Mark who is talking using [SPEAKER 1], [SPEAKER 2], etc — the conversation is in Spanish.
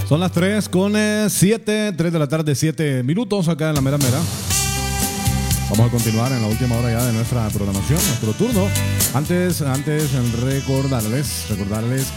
[SPEAKER 1] Son las 3 con 7, 3 de la tarde, 7 minutos acá en la mera mera. Vamos a continuar en la última hora ya de nuestra programación, nuestro turno. Antes recordarles